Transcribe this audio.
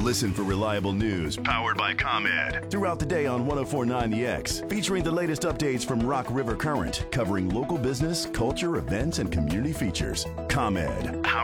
Listen for reliable news powered by ComEd throughout the day on 104.9 The X, featuring the latest updates from Rock River Current, covering local business, culture, events, and community features. ComEd.